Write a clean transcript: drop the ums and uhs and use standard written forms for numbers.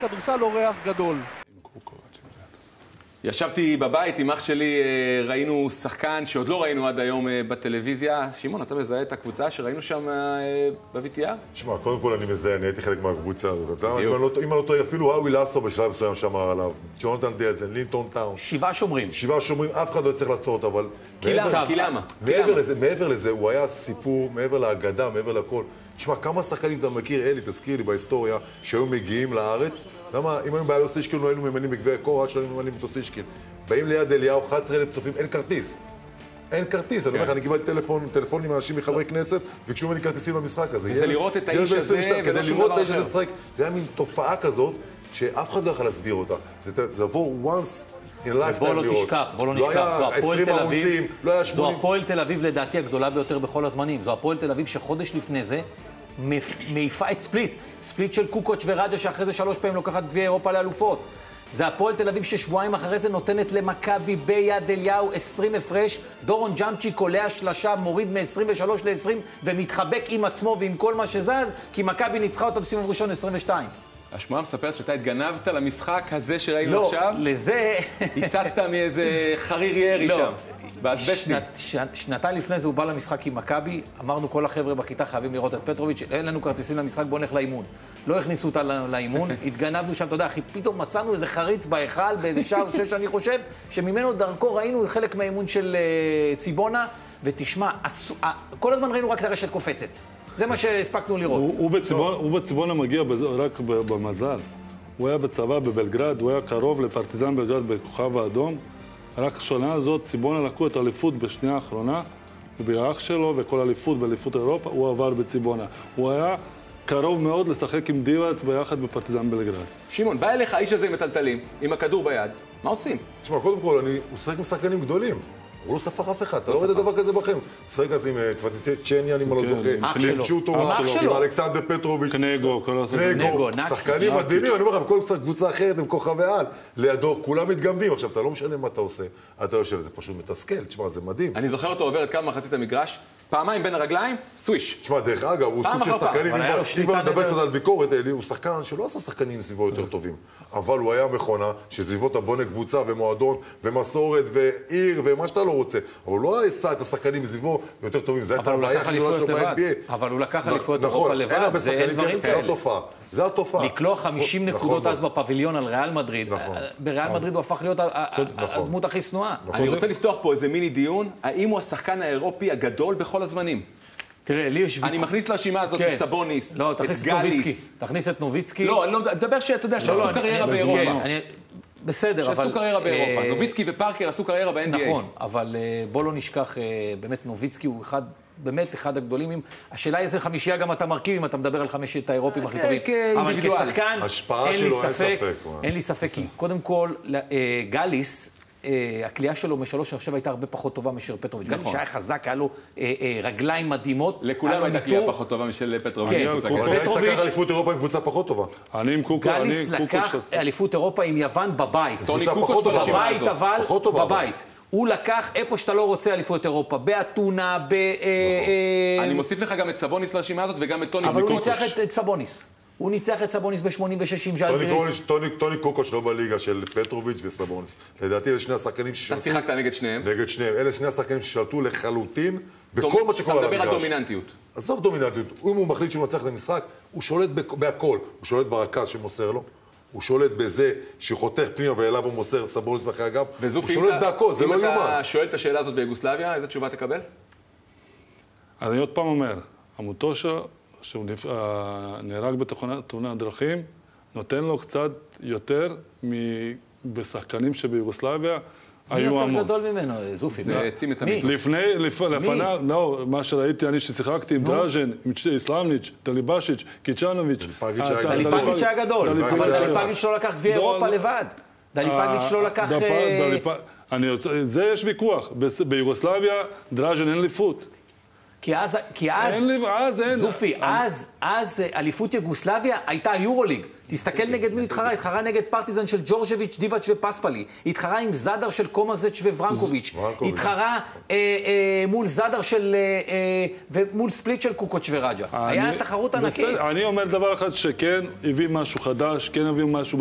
כדורסל אורח גדול. ישבתי בבית עם אח שלי, ראינו שחקן שעוד לא ראינו עד היום בטלוויזיה. שמעון, אתה מזהה את הקבוצה שראינו שם ב-VTR? תשמע, קודם כל אני מזהה, אני הייתי חלק מהקבוצה הזאת. אם אני לא טועה, אפילו האווי לסטו בשלב מסוים שמר עליו. ג'ונתן דזן, לינטון טאון. 7 שומרים. 7 שומרים, אף אחד לא צריך לעצור אותו, אבל... כי למה? מעבר לזה, הוא היה סיפור, מעבר להגדה, מעבר לכל. תשמע, כמה שחקנים אתה מכיר, אלי, תזכיר לי בהיסטוריה, שהיו מגיעים לארץ? למה, אם היינו בעיה אוסישקין, לא היינו ממנים בגביע קור, עד שלא היינו ממנים את אוסישקין. באים ליד אליהו, 11,000 צופים, אין כרטיס. אין כרטיס, אני אומר לך, אני קיבלתי טלפונים מאנשים מחברי כנסת, ביקשו ממני כרטיסים למשחק הזה. זה לראות את האיש הזה, כדי לראות את האיש הזה משחק. זה היה מין תופעה כזאת, שאף אחד לא יכול להסביר אותה. זה עבור once in a lifetime לראות. בוא לא נשכח, זו הפועל תל אביב לדעתי הגדולה ביותר בכל הזמנים. זו הפועל תל אביב שחודש לפני זה מעיפה את ספליט של קוקוץ' ורג'ה שאחרי זה 3 פעמים לוקחת גביע אירופה לאלופות. זה הפועל תל אביב ששבועיים אחרי זה נותנת למכבי ביד אליהו 20 הפרש, דורון ג'אמצ'י קולע שלשה, מוריד מ-23 ל-20 ומתחבק עם עצמו ועם כל מה שזז, כי מכבי ניצחה אותה בסיבוב ראשון 22. השמועה מספרת שאתה התגנבת למשחק הזה שראינו עכשיו? לא, לזה... הצצת מאיזה חריר ירי שם. שנתיים לפני זה הוא בא למשחק עם מכבי, אמרנו כל החבר'ה בכיתה חייבים לראות את פטרוביץ', אין לנו כרטיסים למשחק, בוא נלך לאימון. לא הכניסו אותה לאימון, התגנבנו שם, אתה יודע, פתאום מצאנו איזה חריץ בהיכל, באיזה שער 6 אני חושב, שממנו דרכו ראינו חלק מהאימון של ציבונה, ותשמע, כל הזמן ראינו רק את הרשת קופצת. זה מה שהספקנו לראות. הוא בציבונה מגיע רק במזל. הוא היה בצבא בבלגרד, הוא היה קרוב לפרטיזן בלגרד בכוכב האדום. רק השנה הזאת, ציבונה לקחו את האליפות בשנייה האחרונה, ובאח שלו וכל אליפות באליפות אירופה, הוא עבר בציבונה. הוא היה קרוב מאוד לשחק עם דיבאץ ביחד בפרטיזן בלגרד. שמעון, בא אליך האיש הזה עם מטלטלים, עם הכדור ביד, מה עושים? תשמע, קודם כל, הוא שחק עם שחקנים גדולים. הוא לא ספר אף אחד, אתה לא רואה את הדבר כזה בכם. הוא שחק אז עם צ'ניאן, אם אני לא זוכר, עם צ'וטורה, עם אלכסנדר פטרוביץ', קנגו, שחקנים מדהימים, אני אומר לך, בכל קבוצה אחרת עם כוכבי על, לידו, כולם מתגמדים. עכשיו, אתה לא משנה מה אתה עושה, אתה יושב, זה פשוט מתסכל, תשמע, זה מדהים. אני זוכר אותו עובר את כמה מחצית המגרש, פעמיים בין הרגליים, סוויש. תשמע, דרך אגב, הוא סוג של שחקנים, אם כבר מדבר קצת על ביקורת, אלי, הוא שחקן שלא עשה שחקנים סביבו יותר טובים, אבל הוא היה מכונה שסביבו אתה בונה קבוצה ומועדון ומסורת ועיר ומה שאתה לא רוצה, אבל הוא לא עשה את השחקנים סביבו יותר טובים, זה הייתה הבעיה הגדולה שלו ב-NBA. אבל הוא לקח אליפויות אירופה לבד, זה אין דברים כאלה. זה התופעה. לקלוע 50 נקודות אז בפביליון על ריאל מדריד. בריאל מדריד הוא הפך להיות הדמות הכי שנואה. אני רוצה לפתוח פה איזה מיני דיון, האם הוא השחקן האירופי הגדול בכל הזמנים? תראה, לי יש... אני מכניס לרשימה הזאת את סבוניס, את גליס. תכניס את נוביצקי. לא, אני מדבר שאתה יודע, שעשו קריירה באירופה. בסדר, אבל... שעשו קריירה באירופה. נוביצקי ופארקר עשו קריירה ב-NBA. נכון, אבל בוא לא נשכח, באמת נוביצקי הוא באמת אחד הגדולים. השאלה איזה חמישייה גם אתה מרכיב אם אתה מדבר על 5 האירופים הכי טובים. אבל כשחקן, אין לי ספק, כי קודם כל, גליס, הקליעה שלו משלוש עכשיו הייתה הרבה פחות טובה משל פטרוביץ'. גליס שהיה חזק, היה לו רגליים מדהימות. לכולנו הייתה קליעה פחות טובה משל פטרוביץ'. גליס לקח אליפות אירופה עם קבוצה פחות טובה. גליס לקח אליפות אירופה עם יוון בבית. בבית, אבל בבית. הוא לקח איפה שאתה לא רוצה אליפות אירופה, באתונה, אני מוסיף לך גם את סבוניס לרשימה הזאת וגם את טוני קוקוץ'. אבל הוא ניצח את סבוניס. הוא ניצח את סבוניס ב-86 עם ז'אלגריס. טוני קוקוץ' לא בליגה של פטרוביץ' וסבוניס. לדעתי אלה שני השחקנים ששלטו... אתה שיחקת נגד שניהם? נגד שניהם. אלה שני השחקנים ששלטו לחלוטין בכל מה שקורה על המגרש. אתה מדבר על דומיננטיות. עזוב דומיננטיות. אם הוא מחליט שהוא מצליח את המשחק, הוא שולט בהכל. הוא שולט ברכז שמוסר לו. הוא שולט בזה שחותך פנימה ואליו הוא מוסר סבוניס מאחורי הגב. הוא שולט בהכל, זה לא יאומן. אם אתה שואל את השאלה הזאת ביוגוסלביה, איזה תשובה תקבל? אני עוד פעם אומר, המוטושה שהוא נהרג בתאונת דרכים, נותן לו קצת יותר בשחקנים שביוגוסלביה היו המון. מי יותר גדול ממנו, זופי? זה העצים את המיתוס. לפניו, לא, מה שראיתי, אני ששיחקתי עם דראז'ן, עם סלאמניץ', דליבשיץ', קיצ'נוביץ'. דליפגיץ' היה גדול, אבל דליפגיץ' לא לקח גביע אירופה לבד. דליפגיץ' לא לקח... זה יש ויכוח. ביוגוסלביה, דראז'ן אין אליפות. כי אז, זופי, אז אליפות יוגוסלביה הייתה יורוליג. תסתכל נגד מי התחרה, התחרה נגד פרטיזן של ג'ורג'ביץ', דיבאץ' ופספלי, התחרה עם זאדר של קומזץ' וברנקוביץ', התחרה מול זאדר של, ומול ספליט של קוקוץ' ורג'ה. היה תחרות ענקית. אני אומר דבר אחד שכן הביא משהו חדש, כן הביא משהו